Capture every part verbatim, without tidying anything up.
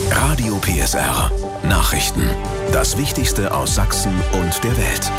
Radio P S R. Nachrichten. Das Wichtigste aus Sachsen und der Welt.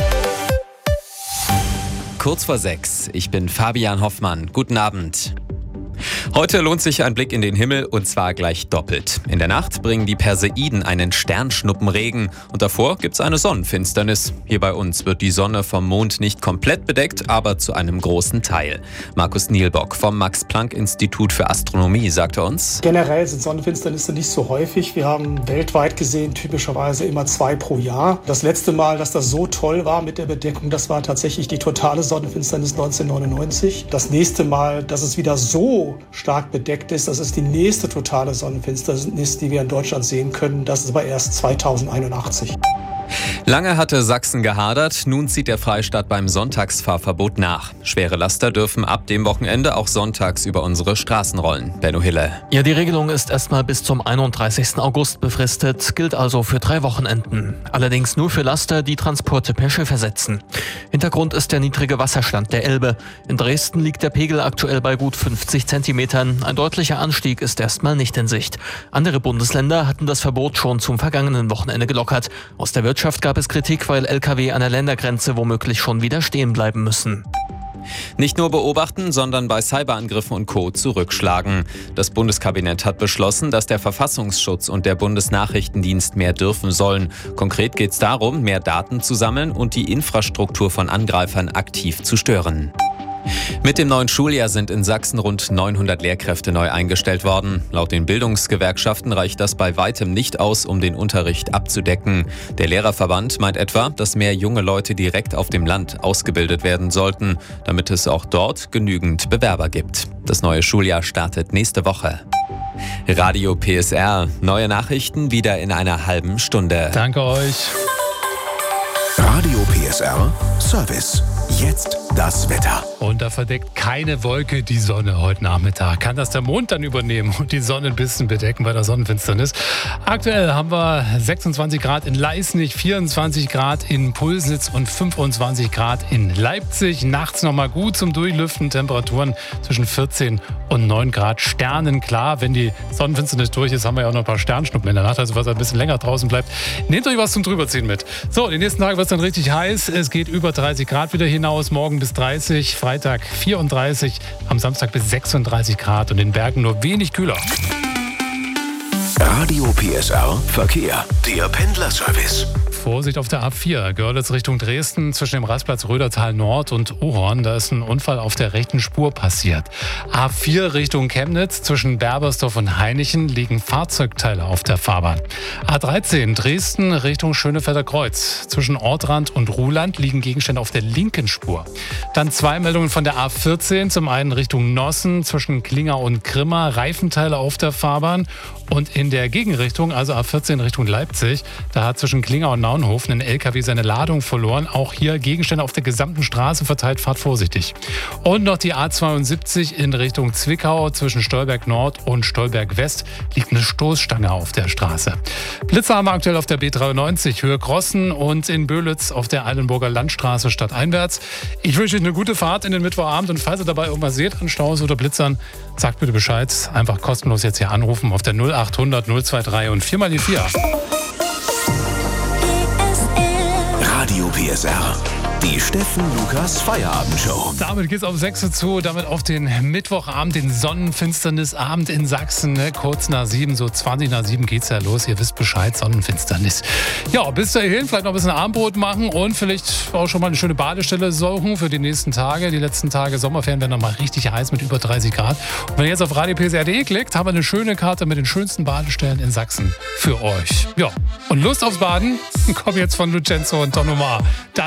Kurz vor sechs. Ich bin Fabian Hoffmann. Guten Abend. Heute lohnt sich ein Blick in den Himmel und zwar gleich doppelt. In der Nacht bringen die Perseiden einen Sternschnuppenregen und davor gibt's eine Sonnenfinsternis. Hier bei uns wird die Sonne vom Mond nicht komplett bedeckt, aber zu einem großen Teil. Markus Nielbock vom Max-Planck-Institut für Astronomie sagte uns: Generell sind Sonnenfinsternisse nicht so häufig. Wir haben weltweit gesehen typischerweise immer zwei pro Jahr. Das letzte Mal, dass das so toll war mit der Bedeckung, das war tatsächlich die totale Sonnenfinsternis neunzehnhundertneunundneunzig. Das nächste Mal, dass es wieder so stark bedeckt ist, das ist die nächste totale Sonnenfinsternis, die wir in Deutschland sehen können. Das ist aber erst zweitausendeinundachtzig. Lange hatte Sachsen gehadert, nun zieht der Freistaat beim Sonntagsfahrverbot nach. Schwere Laster dürfen ab dem Wochenende auch sonntags über unsere Straßen rollen. Benno Hille. Ja, die Regelung ist erstmal bis zum einunddreißigsten August befristet, gilt also für drei Wochenenden. Allerdings nur für Laster, die Transporte per Schiff ersetzen. Hintergrund ist der niedrige Wasserstand der Elbe. In Dresden liegt der Pegel aktuell bei gut fünfzig Zentimetern. Ein deutlicher Anstieg ist erstmal nicht in Sicht. Andere Bundesländer hatten das Verbot schon zum vergangenen Wochenende gelockert. Aus der Wirtschaft gab es Kritik, weil L K W an der Ländergrenze womöglich schon wieder stehen bleiben müssen. Nicht nur beobachten, sondern bei Cyberangriffen und Co. zurückschlagen. Das Bundeskabinett hat beschlossen, dass der Verfassungsschutz und der Bundesnachrichtendienst mehr dürfen sollen. Konkret geht es darum, mehr Daten zu sammeln und die Infrastruktur von Angreifern aktiv zu stören. Mit dem neuen Schuljahr sind in Sachsen rund neunhundert Lehrkräfte neu eingestellt worden. Laut den Bildungsgewerkschaften reicht das bei weitem nicht aus, um den Unterricht abzudecken. Der Lehrerverband meint etwa, dass mehr junge Leute direkt auf dem Land ausgebildet werden sollten, damit es auch dort genügend Bewerber gibt. Das neue Schuljahr startet nächste Woche. Radio P S R. Neue Nachrichten wieder in einer halben Stunde. Danke euch. Radio P S R Service. Jetzt das Wetter. Und da verdeckt keine Wolke die Sonne heute Nachmittag. Kann das der Mond dann übernehmen und die Sonne ein bisschen bedecken bei der Sonnenfinsternis? Aktuell haben wir sechsundzwanzig Grad in Leisnig, vierundzwanzig Grad in Pulsnitz und fünfundzwanzig Grad in Leipzig. Nachts nochmal gut zum Durchlüften. Temperaturen zwischen vierzehn und neun Grad. Sternenklar. Wenn die Sonnenfinsternis durch ist, haben wir ja auch noch ein paar Sternschnuppen in der Nacht. Also was ein bisschen länger draußen bleibt, nehmt euch was zum Drüberziehen mit. So, die nächsten Tage wird es dann richtig heiß. Es geht über dreißig Grad wieder hinaus. Morgen bis dreißig, Freitag vierunddreißig, am Samstag bis sechsunddreißig Grad und in Bergen nur wenig kühler. Radio P S R Verkehr. Der Pendlerservice. Vorsicht auf der A vier, Görlitz Richtung Dresden, zwischen dem Rastplatz Rödertal Nord und Ohorn. Da ist ein Unfall auf der rechten Spur passiert. A vier Richtung Chemnitz, zwischen Berbersdorf und Hainichen liegen Fahrzeugteile auf der Fahrbahn. A dreizehn, Dresden Richtung Schönefelder Kreuz. Zwischen Ortrand und Ruhland liegen Gegenstände auf der linken Spur. Dann zwei Meldungen von der A vierzehn, zum einen Richtung Nossen, zwischen Klinger und Grimma, Reifenteile auf der Fahrbahn. Und in der Gegenrichtung, also A vierzehn Richtung Leipzig, da hat zwischen Klinger und Naunhofen ein L K W seine Ladung verloren. Auch hier Gegenstände auf der gesamten Straße verteilt, fahrt vorsichtig. Und noch die A zweiundsiebzig in Richtung Zwickau, zwischen Stolberg Nord und Stolberg West liegt eine Stoßstange auf der Straße. Blitzer haben wir aktuell auf der B dreiundneunzig, Höhe Crossen und in Böhlitz auf der Eilenburger Landstraße stadteinwärts. Ich wünsche euch eine gute Fahrt in den Mittwochabend und falls ihr dabei irgendwas seht an Staus oder Blitzern, sagt bitte Bescheid. Einfach kostenlos jetzt hier anrufen auf der null achthundert null zweiundzwanzig und vier mal die vier. Radio P S R. Die Steffen Lukas Feierabendshow. Damit geht's auf sechs Uhr zu, damit auf den Mittwochabend, den Sonnenfinsternisabend in Sachsen. Ne? Kurz nach sieben, so zwanzig nach sieben geht's ja los. Ihr wisst Bescheid, Sonnenfinsternis. Ja, bis dahin vielleicht noch ein bisschen Abendbrot machen und vielleicht auch schon mal eine schöne Badestelle suchen für die nächsten Tage. Die letzten Tage Sommerferien werden noch mal richtig heiß mit über dreißig Grad. Und wenn ihr jetzt auf radio p s r punkt d e klickt, haben wir eine schöne Karte mit den schönsten Badestellen in Sachsen für euch. Ja, und Lust aufs Baden? Komm jetzt von Lucenzo und Don Omar. Das